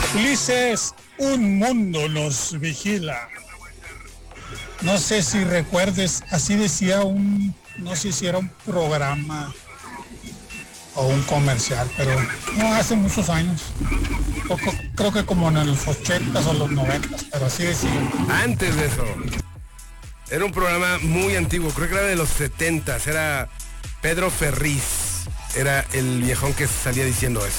Ulises, un mundo nos vigila. No sé si recuerdes, así decía no sé si era un programa o un comercial, pero no hace muchos años. Creo que como en los 80s o los 90s, pero así decía. Antes de eso, era un programa muy antiguo, creo que era de los 70s, era Pedro Ferriz, era el viejón que salía diciendo eso.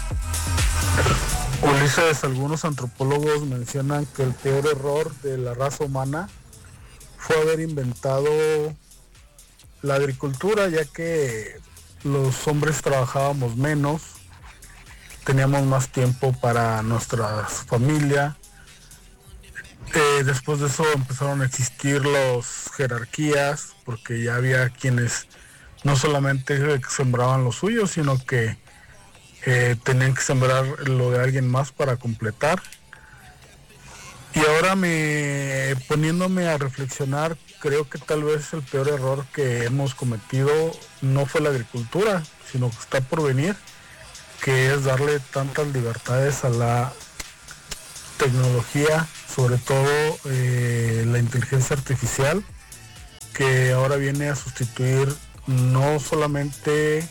Ulises, algunos antropólogos mencionan que el peor error de la raza humana fue haber inventado la agricultura, ya que los hombres trabajábamos menos, teníamos más tiempo para nuestra familia. Después de eso empezaron a existir las jerarquías, porque ya había quienes no solamente sembraban lo suyo, sino que tenían que sembrar lo de alguien más para completar. Y ahora poniéndome a reflexionar, creo que tal vez el peor error que hemos cometido no fue la agricultura, sino que está por venir, que es darle tantas libertades a la tecnología, sobre todo la inteligencia artificial, que ahora viene a sustituir no solamente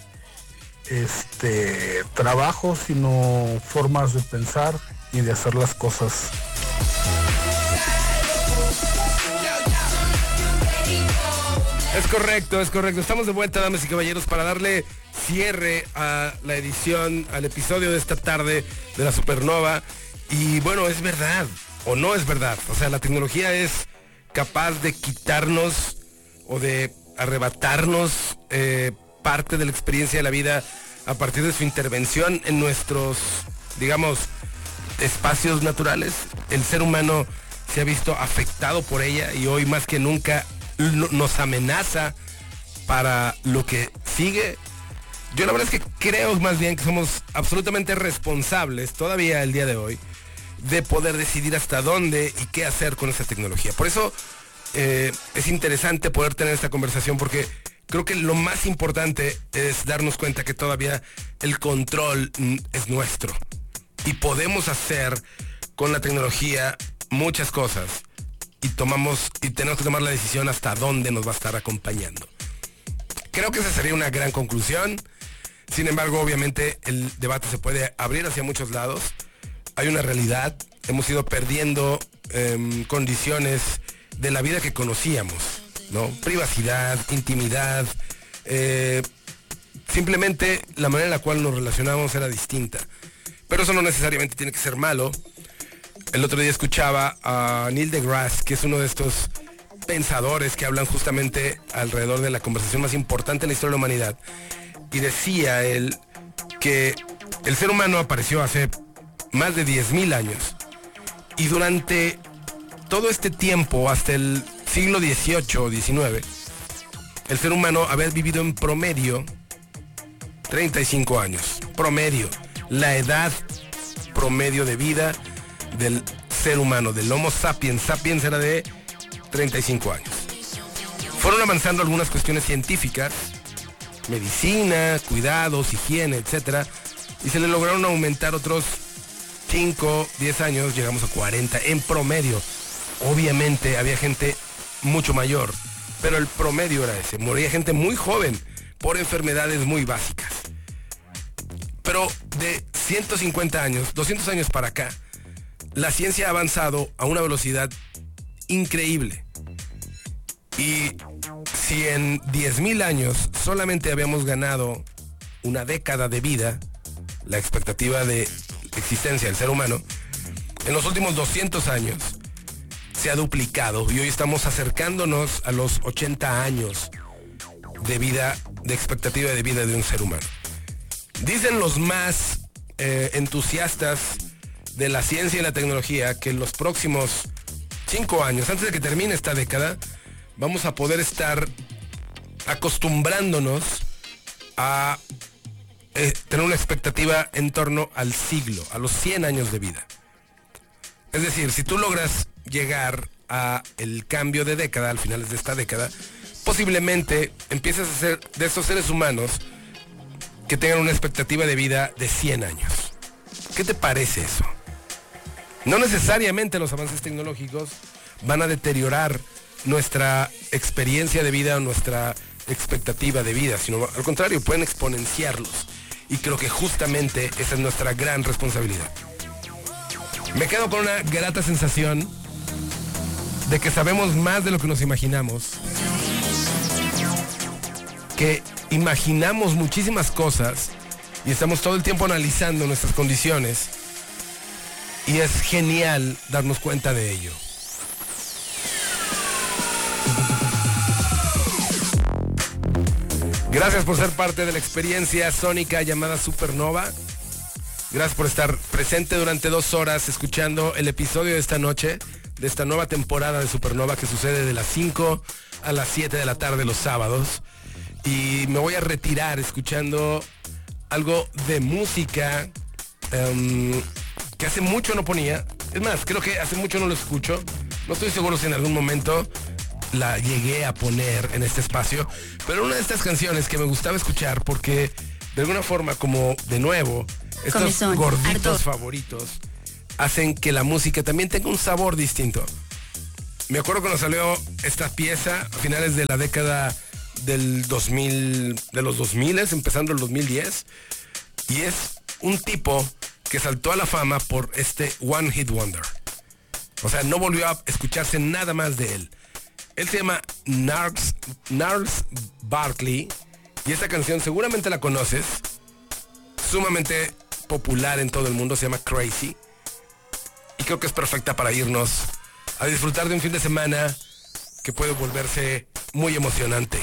trabajos, sino formas de pensar y de hacer las cosas. Es correcto. Estamos de vuelta, damas y caballeros, para darle cierre a la edición, al episodio de esta tarde de la Supernova. Y bueno, ¿es verdad o no es verdad? O sea, la tecnología es capaz de quitarnos o de arrebatarnos parte de la experiencia de la vida a partir de su intervención en nuestros, digamos, espacios naturales. El ser humano se ha visto afectado por ella y hoy más que nunca nos amenaza para lo que sigue. Yo la verdad es que creo más bien que somos absolutamente responsables todavía el día de hoy de poder decidir hasta dónde y qué hacer con esta tecnología. Por eso es interesante poder tener esta conversación, porque creo que lo más importante es darnos cuenta que todavía el control es nuestro y podemos hacer con la tecnología muchas cosas y tenemos que tomar la decisión hasta dónde nos va a estar acompañando. Creo que esa sería una gran conclusión. Sin embargo, obviamente el debate se puede abrir hacia muchos lados. Hay una realidad, hemos ido perdiendo condiciones de la vida que conocíamos, ¿no? Privacidad, intimidad, simplemente la manera en la cual nos relacionábamos era distinta. Pero eso no necesariamente tiene que ser malo. El otro día escuchaba a Neil deGrasse, que es uno de estos pensadores que hablan justamente alrededor de la conversación más importante en la historia de la humanidad. Y decía él que el ser humano apareció hace más de 10.000 años. Y durante todo este tiempo, hasta el siglo XVIII o XIX, el ser humano había vivido en promedio 35 años. Promedio. La edad promedio de vida del ser humano, del Homo sapiens. Sapiens era de 35 años. Fueron avanzando algunas cuestiones científicas, medicina, cuidados, higiene, etcétera, y se le lograron aumentar otros 5, 10 años, llegamos a 40 en promedio. Obviamente había gente mucho mayor, pero el promedio era ese. Moría gente muy joven por enfermedades muy básicas. Pero de 150 años, 200 años para acá, la ciencia ha avanzado a una velocidad increíble. Y si en 10.000 años solamente habíamos ganado una década de vida, la expectativa de existencia del ser humano, en los últimos 200 años se ha duplicado y hoy estamos acercándonos a los 80 años de vida, de expectativa de vida de un ser humano. Dicen los más entusiastas de la ciencia y la tecnología que en los próximos 5 años, antes de que termine esta década, vamos a poder estar acostumbrándonos a tener una expectativa en torno al siglo, a los 100 años de vida. Es decir, si tú logras llegar a el cambio de década, al final de esta década, posiblemente empieces a ser de estos seres humanos que tengan una expectativa de vida de 100 años. ¿Qué te parece eso? No necesariamente los avances tecnológicos van a deteriorar nuestra experiencia de vida o nuestra expectativa de vida, sino al contrario, pueden exponenciarlos. Y creo que justamente esa es nuestra gran responsabilidad. Me quedo con una grata sensación de que sabemos más de lo que nos imaginamos, que imaginamos muchísimas cosas y estamos todo el tiempo analizando nuestras condiciones, y es genial darnos cuenta de ello. Gracias por ser parte de la experiencia sónica llamada Supernova. Gracias por estar presente durante 2 horas escuchando el episodio de esta noche, de esta nueva temporada de Supernova que sucede de las 5 a las 7 de la tarde los sábados. Y me voy a retirar escuchando algo de música que hace mucho no ponía. Es más, creo que hace mucho no lo escucho. No estoy seguro si en algún momento la llegué a poner en este espacio, pero una de estas canciones que me gustaba escuchar porque de alguna forma, como de nuevo, estos Comezón, gorditos Arthur. favoritos hacen que la música también tenga un sabor distinto. Me acuerdo cuando salió esta pieza a finales de la década del 2000, de los 2000, empezando el 2010, y es un tipo que saltó a la fama por este One Hit Wonder. O sea, no volvió a escucharse nada más de él. Él se llama Gnarls Barkley, y esta canción seguramente la conoces, sumamente popular en todo el mundo, se llama Crazy, y creo que es perfecta para irnos a disfrutar de un fin de semana que puede volverse muy emocionante.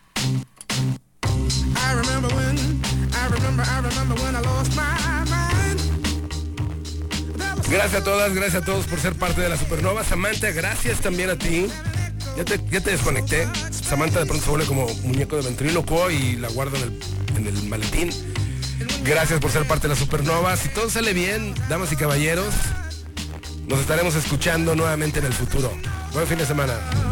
I remember when I lost my mind. Gracias a todas, gracias a todos por ser parte de la Supernova. Samantha, gracias también a ti. Ya te desconecté. Samantha de pronto se vuelve como muñeco de ventrílocuo y la guardo en el maletín. Gracias por ser parte de la Supernova. Si todo sale bien, damas y caballeros, nos estaremos escuchando nuevamente en el futuro. Buen fin de semana.